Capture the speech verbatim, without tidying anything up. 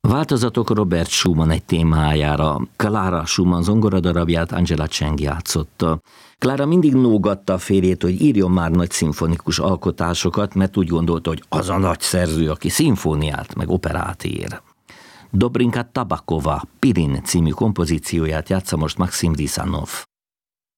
Változatok Robert Schumann egy témájára. Clara Schumann zongoradarabját Angela Cheng játszotta. Clara mindig nógatta a férjét, hogy írjon már nagy szimfonikus alkotásokat, mert úgy gondolta, hogy az a nagy szerző, aki szimfóniát meg operát ír. Dobrinka Tabakova, Pirin című kompozícióját játsza most Maxim Risanov.